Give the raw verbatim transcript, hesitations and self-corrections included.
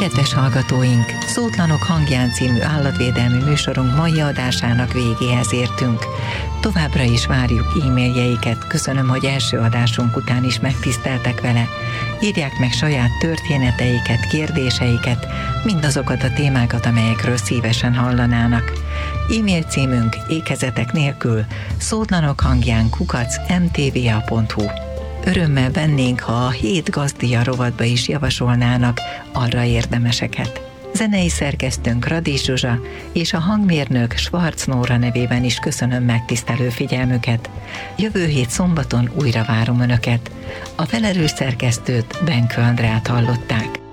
Kedves hallgatóink, Szótlanok hangján című állatvédelmi műsorunk mai adásának végéhez értünk. Továbbra is várjuk e-mailjeiket, köszönöm, hogy első adásunk után is megtiszteltek vele. Írják meg saját történeteiket, kérdéseiket, mindazokat a témákat, amelyekről szívesen hallanának. E-mail címünk ékezetek nélkül szótlanok hangján kukac em té vé á pont hu. Örömmel vennénk, ha a hét gazdia rovatba is javasolnának arra érdemeseket. Zenei szerkesztőnk Radis Zsuzsa és a hangmérnök Schwarz Nóra nevében is köszönöm megtisztelő figyelmüket. Jövő hét szombaton újra várom Önöket. A felelős szerkesztőt, Benkő Andrát hallották.